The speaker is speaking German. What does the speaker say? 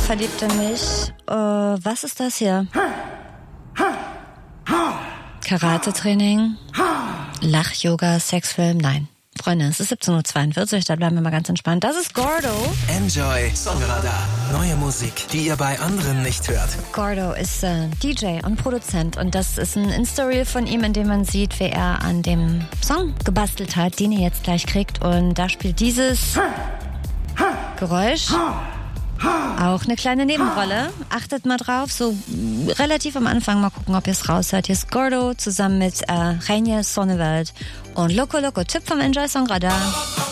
Verliebt in mich. Was ist das hier? Karate-Training? Lach-Yoga, Sexfilm? Nein. Freunde, es ist 17.42 Uhr, da bleiben wir mal ganz entspannt. Das ist Gordo. Enjoy Songradar. Neue Musik, die ihr bei anderen nicht hört. Gordo ist DJ und Produzent und das ist ein Insta-Reel von ihm, in dem man sieht, wie er an dem Song gebastelt hat, den ihr jetzt gleich kriegt. Und da spielt dieses Geräusch auch eine kleine Nebenrolle. Achtet mal drauf, so relativ am Anfang. Mal gucken, ob ihr es raushört. Hier ist Gordo zusammen mit Reinier Sonneveld und Loco Loco, Tipp vom Enjoy Songradar.